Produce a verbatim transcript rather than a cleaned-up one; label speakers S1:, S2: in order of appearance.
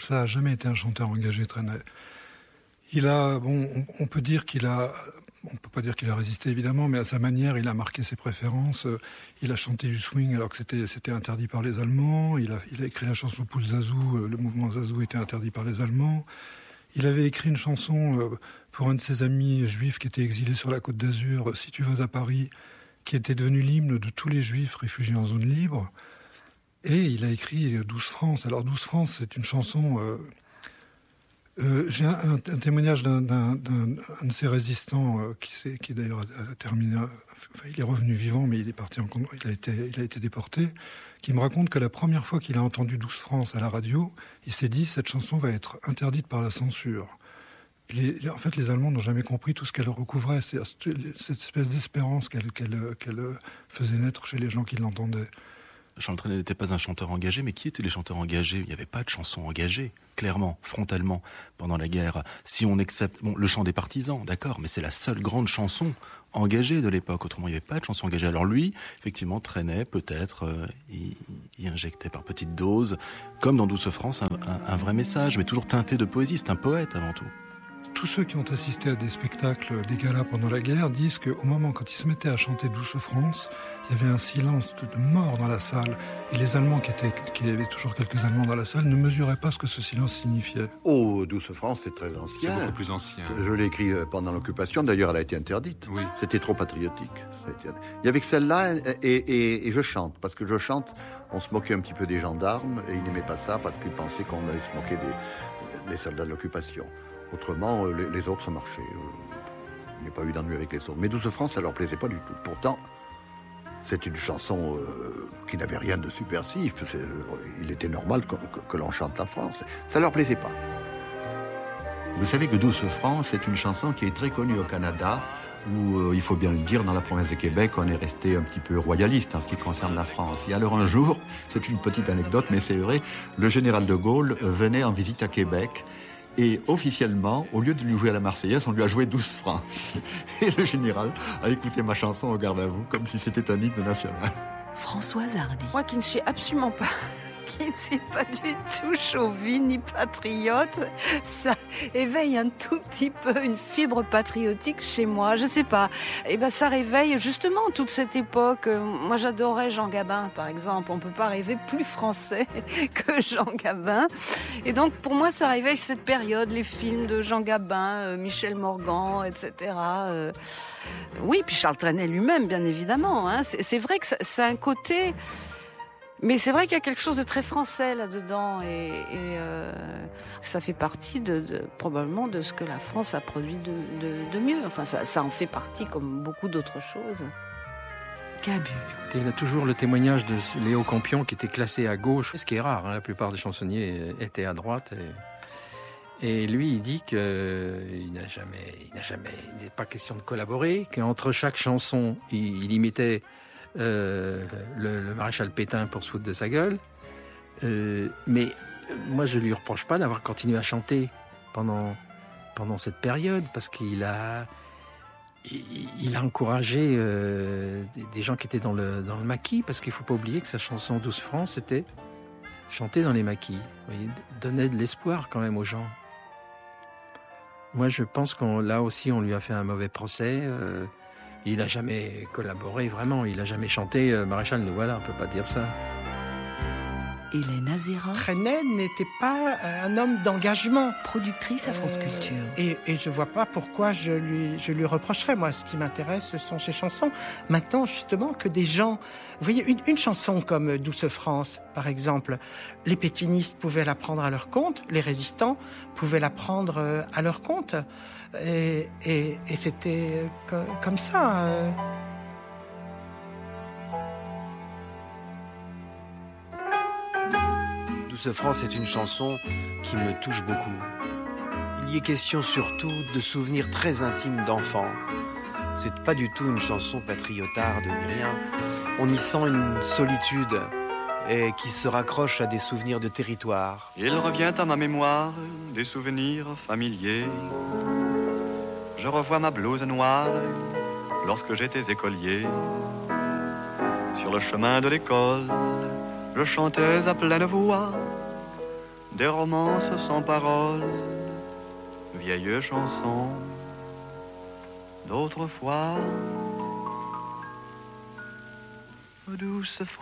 S1: ça n'a jamais été un chanteur engagé, Trenet. Il a, bon, on, on peut dire qu'il a, on peut pas dire qu'il a résisté évidemment, mais à sa manière, il a marqué ses préférences. Il a chanté du swing alors que c'était, c'était interdit par les Allemands. Il a, il a écrit la chanson Poule Zazou. Le mouvement Zazou était interdit par les Allemands. Il avait écrit une chanson pour un de ses amis juifs qui était exilé sur la Côte d'Azur, Si tu vas à Paris, qui était devenu l'hymne de tous les juifs réfugiés en zone libre. Et il a écrit douze France. Alors douze France, c'est une chanson... Euh, euh, j'ai un, un, un témoignage d'un, d'un, d'un un de ces résistants euh, qui, s'est, qui d'ailleurs a, a terminé... Enfin, il est revenu vivant, mais il est parti en... Il a été, il a été déporté, qui me raconte que la première fois qu'il a entendu douze France à la radio, il s'est dit « cette chanson va être interdite par la censure ». Les, en fait, les Allemands n'ont jamais compris tout ce qu'elle recouvrait, c'est, cette espèce d'espérance qu'elle, qu'elle, qu'elle faisait naître chez les gens qui l'entendaient.
S2: Charles Trenet n'était pas un chanteur engagé, mais qui étaient les chanteurs engagés ? Il n'y avait pas de chansons engagées, clairement, frontalement, pendant la guerre. Si on accepte, bon, le chant des partisans, d'accord, mais c'est la seule grande chanson engagée de l'époque. Autrement, il n'y avait pas de chanson engagée. Alors lui, effectivement, Trenet, peut-être, euh, il, il injectait par petites doses, comme dans Douce France, un, un, un vrai message, mais toujours teinté de poésie. C'est un poète avant tout.
S1: Tous ceux qui ont assisté à des spectacles, des galas pendant la guerre, disent qu'au moment quand ils se mettaient à chanter Douce France, il y avait un silence de mort dans la salle. Et les Allemands, qui étaient, qui avaient toujours quelques Allemands dans la salle, ne mesuraient pas ce que ce silence signifiait.
S3: Oh, Douce France, c'est très ancien.
S4: C'est beaucoup plus ancien.
S3: Je l'ai écrit pendant l'occupation, d'ailleurs elle a été interdite.
S4: Oui.
S3: C'était trop patriotique. Il y avait que celle-là, et, et, et je chante. Parce que je chante, on se moquait un petit peu des gendarmes, et ils n'aimaient pas ça, parce qu'ils pensaient qu'on allait se moquer des, des soldats de l'occupation. Autrement, les, les autres marchaient. Il n'y a pas eu d'ennui avec les autres. Mais Douce France, ça leur plaisait pas du tout. Pourtant, c'est une chanson euh, qui n'avait rien de subversif. C'est, il était normal que, que, que l'on chante la France. Ça leur plaisait pas.
S5: Vous savez que Douce France est une chanson qui est très connue au Canada, où, euh, il faut bien le dire, dans la province de Québec, on est resté un petit peu royaliste en ce qui concerne la France. Et alors un jour, c'est une petite anecdote, mais c'est vrai, le général de Gaulle venait en visite à Québec. Et officiellement, au lieu de lui jouer à la Marseillaise, on lui a joué Douce France. Et le général a écouté ma chanson au garde à vous, comme si c'était un hymne national.
S6: Françoise Hardy.
S7: Moi qui ne suis absolument pas, qui ne suis pas du tout chauvine ni patriote, ça éveille un tout petit peu une fibre patriotique chez moi, je sais pas. Et ben ça réveille justement toute cette époque. Moi j'adorais Jean Gabin par exemple, on peut pas rêver plus français que Jean Gabin. Et donc pour moi ça réveille cette période, les films de Jean Gabin, euh, Michel Morgan, et cetera. Euh, oui, puis Charles Trenet lui-même bien évidemment. Hein. C'est, c'est vrai que ça, ça a un côté... Mais c'est vrai qu'il y a quelque chose de très français là-dedans et, et euh, ça fait partie de, de, probablement de ce que la France a produit de, de, de mieux. Enfin, ça, ça en fait partie comme beaucoup d'autres choses.
S6: Cabu.
S8: Il y a toujours le témoignage de Léo Campion qui était classé à gauche, ce qui est rare, hein, la plupart des chansonniers étaient à droite. Et, et lui, il dit qu'il n'a jamais, il n'a jamais, il n'est pas question de collaborer, qu'entre chaque chanson, il, il imitait Euh, le, le maréchal Pétain pour se foutre de sa gueule. Euh, mais moi, je lui reproche pas d'avoir continué à chanter pendant, pendant cette période, parce qu'il a, il, il a encouragé euh, des, des gens qui étaient dans le, dans le maquis, parce qu'il faut pas oublier que sa chanson Douce France était chantée dans les maquis. Il donnait de l'espoir quand même aux gens. Moi, je pense qu'on là aussi, on lui a fait un mauvais procès. Euh, Il n'a jamais collaboré, vraiment. Il n'a jamais chanté euh, Maréchal, nous voilà, on ne peut pas dire ça.
S6: Hélène Azera.
S9: Trenet n'était pas un homme d'engagement.
S6: Productrice à France
S9: euh,
S6: Culture.
S9: Et, et je ne vois pas pourquoi je lui, je lui reprocherais. Moi, ce qui m'intéresse, ce sont ses chansons. Maintenant, justement, que des gens... Vous voyez, une, une chanson comme Douce France, par exemple, les pétinistes pouvaient la prendre à leur compte, les résistants pouvaient la prendre à leur compte. Et, et, et c'était co- comme ça.
S10: Douce France est une chanson qui me touche beaucoup. Il y est question surtout de souvenirs très intimes d'enfants. C'est pas du tout une chanson patriotarde ni rien. On y sent une solitude et qui se raccroche à des souvenirs de territoire.
S11: Il revient à ma mémoire des souvenirs familiers. Je revois ma blouse noire lorsque j'étais écolier. Sur le chemin de l'école, je chantais à pleine voix des romances sans paroles, vieilles chansons d'autrefois. Douce France.